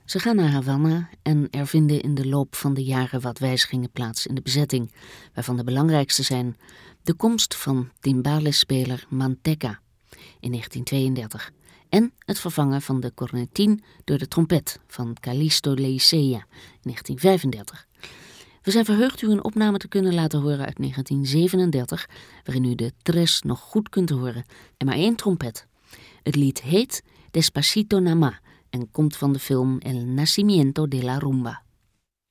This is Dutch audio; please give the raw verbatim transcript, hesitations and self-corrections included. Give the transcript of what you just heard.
Ze gaan naar Havana en er vinden in de loop van de jaren wat wijzigingen plaats in de bezetting, waarvan de belangrijkste zijn de komst van timbalespeler Manteca in negentien tweeëndertig en het vervangen van de cornetin door de trompet van Calixto Leicea in negentien vijfendertig. We zijn verheugd u een opname te kunnen laten horen uit negentien zevenendertig, waarin u de tres nog goed kunt horen en maar één trompet. Het lied heet Despacito Namá en komt van de film El Nacimiento de la Rumba.